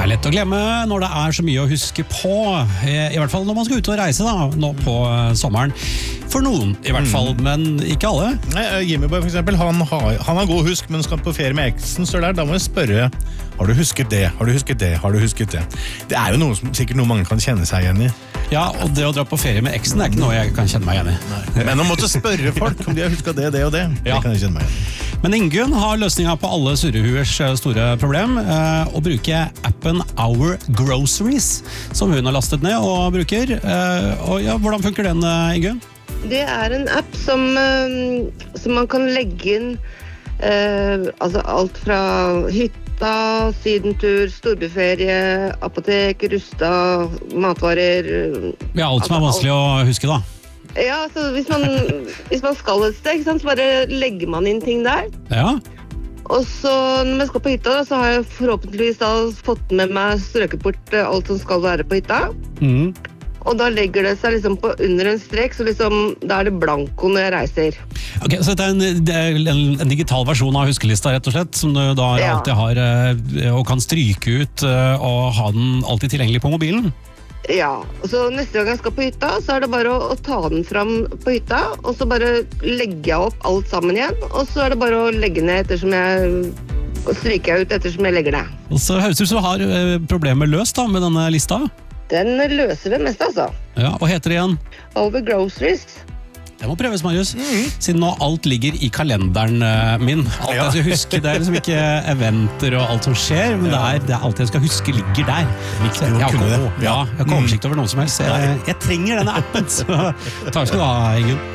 lett å glemme når det så mye å huske på, i hvert fall når man skal ut og reise da, nå på sommeren. For noen i hvert fall, men ikke alle. Nei, Jimmyboy for eksempel, han har god husk, men skal på ferie med eksen, så da må jeg spørre, har du husket det? Har du husket det? Har du husket det? Det jo noe sikkert noe mange kan kjenne seg igjen i. Ja, og det å dra på ferie med eksen ikke noe jeg kan kjenne meg igjen i. Nei. Men å måtte spørre folk om de har husket det og det, det kan jeg kjenne meg igjen i. Men Ingunn har løsningen på alle surrehuers store problem, å bruke appen Our Groceries, som hun har lastet ned og bruker. Og ja, hvordan funker den, Ingunn? Det en app som man kan legge inn altså alt fra hytta, sydentur, storbyferie, apotek, rusta, matvarer. Ja, alt som vanskelig å huske da. Ja, så hvis man skal et sted, så bare legger man inn ting der. Ja. Og så når jeg skal på hytta, så har jeg forhåpentligvis da fått med meg strøket bort alt som skal være på hytta. Og da legger det seg liksom på under en strek, så liksom, da det blanko når jeg reiser. Ok, så det en digital versjon av huskelista, rett og slett, som du da alltid har, og kan stryke ut, og ha den alltid tilgjengelig på mobilen? Ja, og så neste gang jeg skal på hytta, så det bare å ta den fram på hytta, og så bare legger jeg opp alt sammen igjen, og så det bare å legge ned og stryker jeg ut ettersom jeg legger ned. Og så høres det ut som du har problemet løst da, med denne lista? Den løser det meste, altså. Ja, hva heter det igjen? Our Groceries. Det må prøves, Marius. Siden nå alt ligger i kalenderen min. Alt jeg skal huske, det liksom ikke eventer og alt som skjer, men det alt jeg skal huske ligger der. Viktig å kunne det. Ja, jeg har ikke oversikt over noe som helst. Jeg trenger denne appen, så takk skal du ha, Ingunn.